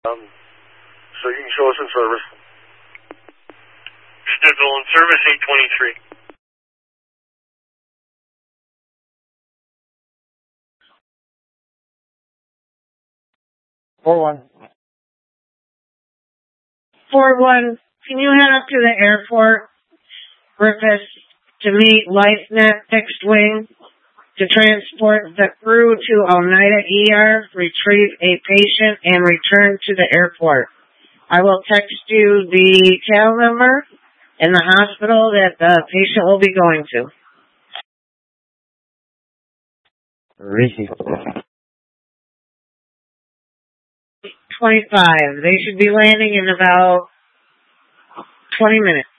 So you can show us in service. Schedule in service 823. Four 4-1, can you head up to the airport, Griffith, to meet LifeNet Fixed Wing to transport the crew to Oneida ER, retrieve a patient, and return to the airport. I will text you the tail number and the hospital that the patient will be going to. Receive. 25. They should be landing in about 20 minutes.